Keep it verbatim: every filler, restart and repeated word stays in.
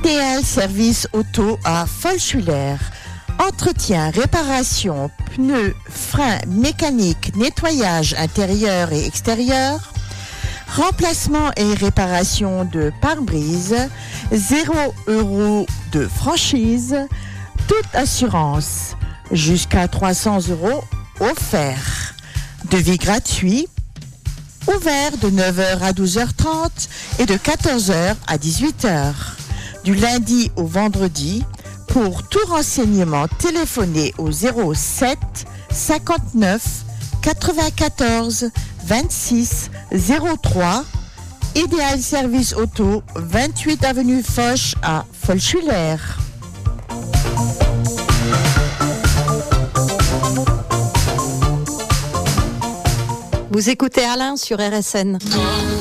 Idéal service auto à Folschwiller. Entretien, réparation, pneus, freins, mécanique, nettoyage intérieur et extérieur, remplacement et réparation de pare-brise, zéro euro de franchise, toute assurance, jusqu'à trois cents euros offert. Devis gratuit, ouvert de neuf heures à douze heures trente et de quatorze heures à dix-huit heures. Du lundi au vendredi. Pour tout renseignement, téléphonez au zéro sept cinquante-neuf quatre-vingt-quatorze vingt-six zéro trois. Idéal service auto, vingt-huit avenue Foch à Folschwiller. Vous écoutez Alain sur R S N.